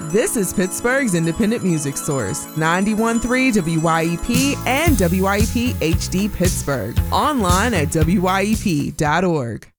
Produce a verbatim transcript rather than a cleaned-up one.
This is Pittsburgh's independent music source, ninety-one point three W Y E P and W Y E P H D Pittsburgh. Online at W Y E P dot org.